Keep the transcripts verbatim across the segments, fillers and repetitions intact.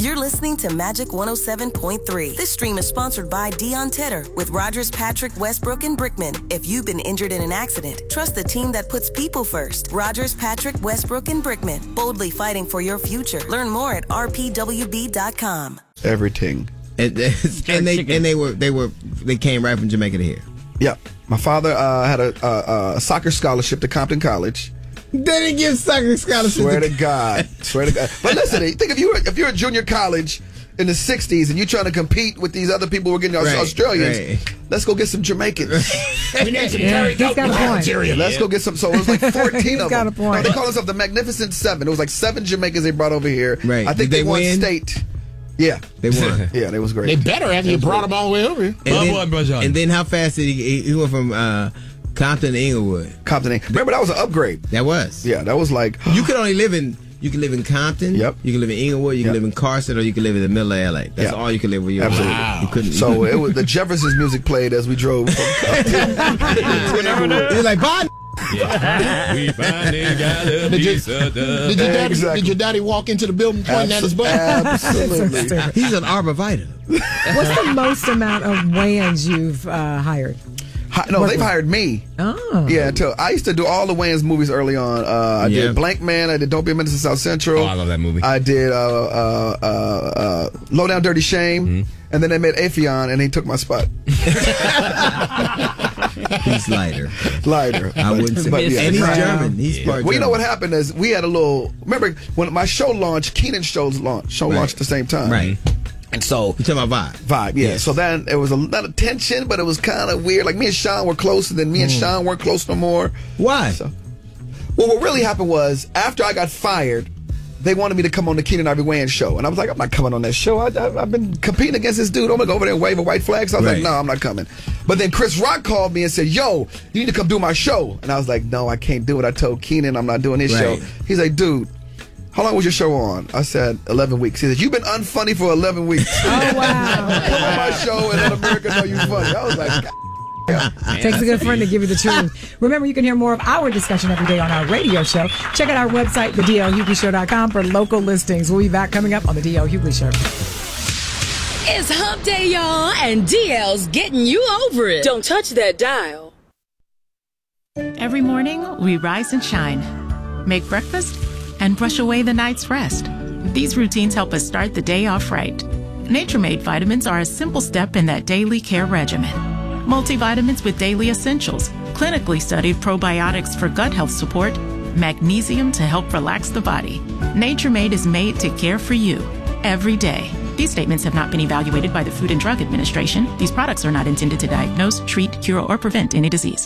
You're listening to Magic one oh seven point three. This stream is sponsored by Dion Tedder with Rogers, Patrick, Westbrook, and Brickman. If you've been injured in an accident, trust the team that puts people first. Rogers, Patrick, Westbrook, and Brickman. Boldly fighting for your future. Learn more at r p w b dot com. Everything. And, and they and they were they were they came right from Jamaica to here. Yeah, my father uh, had a, a, a soccer scholarship to Compton College. They didn't give soccer scholarships. Swear to God, swear to God. But listen, think if you were, if you're a junior college in the sixties and you're trying to compete with these other people who are getting right, Australians, right. Let's go get some Jamaicans. We need some Terry Goat in Nigeria. Let's go get some. So it was like fourteen of got them. A point. No, they call themselves the Magnificent Seven. It was like seven Jamaicans they brought over here. Right. I think Did they, they won win? state. Yeah, they won. Yeah, they was great. They better have you brought them all the way over here. And, then, and then how fast did he? He went from uh, Compton to Inglewood. Compton. Remember that was an upgrade. That was. Yeah, that was like you could only live in. You can live in Compton. Yep. You can live in Inglewood. You yep. can live in Carson, or you can live in the middle of L A. That's yep. all you can live with. Your Absolutely. Wow. You couldn't. So it was the Jeffersons music played as we drove from Compton. It was like Bond. Yeah. We finally got a did, you, did, your daddy, exactly. did your daddy walk into the building pointing Absol- at his butt? Absolutely. He's an arborvitae. What's the most amount of weigh-ins you've uh, hired? Hi, no, what they've hired me. Oh. Yeah, until I used to do all the Wayans movies early on. Uh, I yeah. did Blank Man. I did Don't Be a Menace to South Central. Oh, I love that movie. I did uh, uh, uh, uh, Low Down Dirty Shame. Mm-hmm. And then they made Afion, and he took my spot. He's lighter. Lighter. I wouldn't say. But, yeah, and he's right. German. He's yeah. part Well, German. you know what happened is we had a little. Remember when my show launched, Keenan's show's launched. Show right. launched at the same time. Right. And so you talking about vibe? Vibe, yeah. Yes. So then it was a lot of tension, but it was kind of weird. Like me and Sean were close, and then me and mm. Sean weren't close no more. Why? So, well, what really happened was after I got fired, they wanted me to come on the Keenan Ivory Wayans show, and I was like, I'm not coming on that show. I, I, I've been competing against this dude. I'm gonna go over there and wave a white flag. So I was right. like, no, I'm not coming. But then Chris Rock called me and said, yo, you need to come do my show. And I was like, no, I can't do it. I told Keenan I'm not doing his right. show. He's like, dude, how long was your show on? I said, eleven weeks. He said, you've been unfunny for eleven weeks. Oh, wow. Come on my show and let America know you funny. I was like, God. Yeah. Takes a good friend to give you the truth. Remember, you can hear more of our discussion every day on our radio show. Check out our website, the D L Hughley Show dot com, for local listings. We'll be back coming up on the D L Hughley Show. It's hump day, y'all, and D L's getting you over it. Don't touch that dial. Every morning, we rise and shine, make breakfast, and brush away the night's rest. These routines help us start the day off right. Nature-Made vitamins are a simple step in that daily care regimen. Multivitamins with daily essentials, clinically studied probiotics for gut health support, magnesium to help relax the body. Nature-Made is made to care for you every day. These statements have not been evaluated by the Food and Drug Administration. These products are not intended to diagnose, treat, cure, or prevent any disease.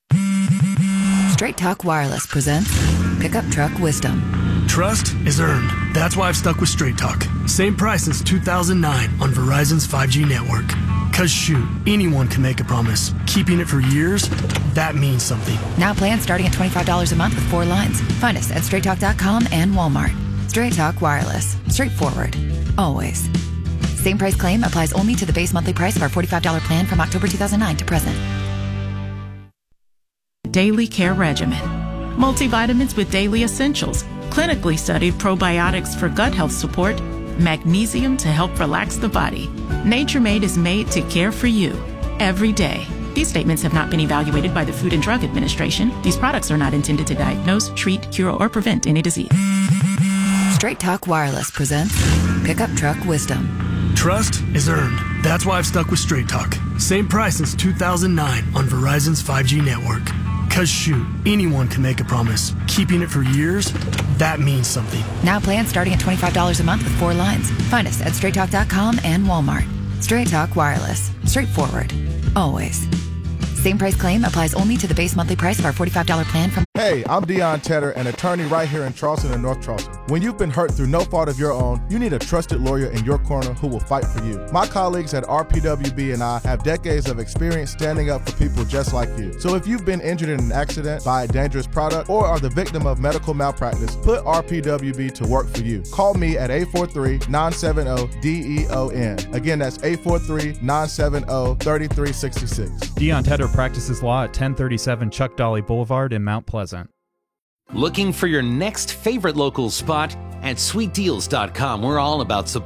Straight Talk Wireless presents Pickup Truck Wisdom. Trust is earned. That's why I've stuck with Straight Talk. Same price since two thousand nine on Verizon's five G network. Cause shoot, anyone can make a promise. Keeping it for years, that means something. Now plans starting at twenty-five dollars a month with four lines. Find us at straight talk dot com and Walmart. Straight Talk Wireless. Straightforward. Always. Same price claim applies only to the base monthly price of our forty-five dollars plan from October two thousand nine to present. Daily care regimen. Multivitamins with daily essentials, clinically studied probiotics for gut health support, magnesium to help relax the body. Nature-Made is made to care for you every day. These statements have not been evaluated by the Food and Drug Administration. These products are not intended to diagnose, treat, cure, or prevent any disease. Straight Talk Wireless presents Pickup Truck Wisdom. Trust is earned. That's why I've stuck with Straight Talk. Same price since two thousand nine on Verizon's five G network. Cause shoot, anyone can make a promise. Keeping it for years, that means something. Now plans starting at twenty-five dollars a month with four lines. Find us at straight talk dot com and Walmart. Straight Talk Wireless. Straightforward. Always. Same price claim applies only to the base monthly price of our forty-five dollars plan from... Hey, I'm Dion Tedder, an attorney right here in Charleston and North Charleston. When you've been hurt through no fault of your own, you need a trusted lawyer in your corner who will fight for you. My colleagues at R P W B and I have decades of experience standing up for people just like you. So if you've been injured in an accident by a dangerous product or are the victim of medical malpractice, put R P W B to work for you. Call me at eight four three, nine seven zero, D E O N. Again, that's eight four three, nine seven zero, three three six six. Dion Tedder practices law at ten thirty-seven Chuck Dolly Boulevard in Mount Pleasant. Looking for your next favorite local spot? At sweet deals dot com, we're all about support.